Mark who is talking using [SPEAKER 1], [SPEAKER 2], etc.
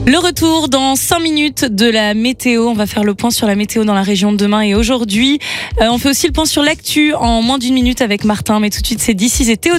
[SPEAKER 1] Le retour dans 5 minutes de la météo. On va faire le point sur la météo dans la région de demain et aujourd'hui. On fait aussi le point sur l'actu en moins d'une minute avec Martin. Mais tout de suite, c'est This Is et Théo.